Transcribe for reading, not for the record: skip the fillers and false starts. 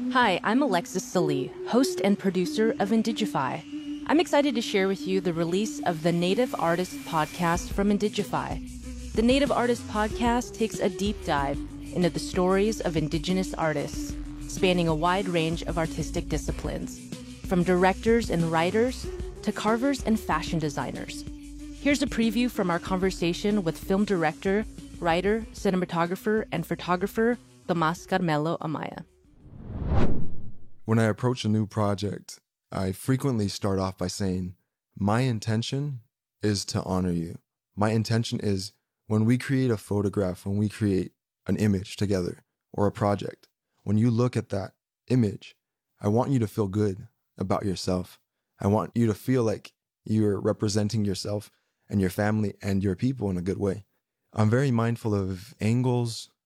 Hi, I'm Alexis Salee, host and producer of Indigify. I'm excited to share with you the release of the Native Artist Podcast from Indigify. The Native Artist Podcast takes a deep dive into the stories of Indigenous artists, spanning a wide range of artistic disciplines, from directors and writers to carvers and fashion designers. Here's a preview from our conversation with film director, writer, cinematographer, and photographer Tomas Carmelo Amaya. When I approach a new project, I frequently start off by saying, my intention is to honor you. My intention is when we create a photograph, when we create an image together or a project, when you look at that image, I want you to feel good about yourself. I want you to feel like you're representing yourself and your family and your people in a good way. I'm very mindful of angles,